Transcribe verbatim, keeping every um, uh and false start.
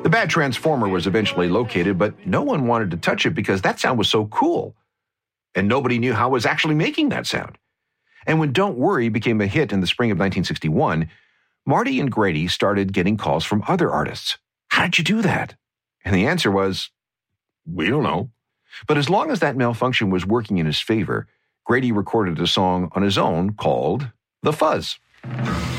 The bad transformer was eventually located, but no one wanted to touch it because that sound was so cool. And nobody knew how it was actually making that sound. And when Don't Worry became a hit in the spring of nineteen sixty-one, Marty and Grady started getting calls from other artists. How did you do that? And the answer was, we don't know. But as long as that malfunction was working in his favor, Grady recorded a song on his own called The Fuzz.